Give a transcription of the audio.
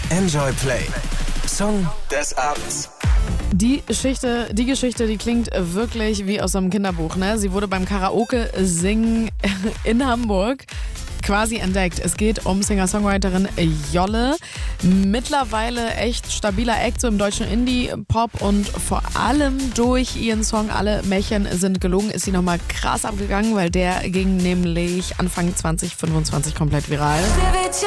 Enjoy Play. Song des Abends. Die Geschichte, die klingt wirklich wie aus so einem Kinderbuch, ne? Sie wurde beim Karaoke-Singen in Hamburg quasi entdeckt. Es geht um Singer-Songwriterin Jolle. Mittlerweile echt stabiler Act so im deutschen Indie-Pop und vor allem durch ihren Song Alle Märchen sind gelogen ist sie nochmal krass abgegangen, weil der ging nämlich Anfang 2025 komplett viral.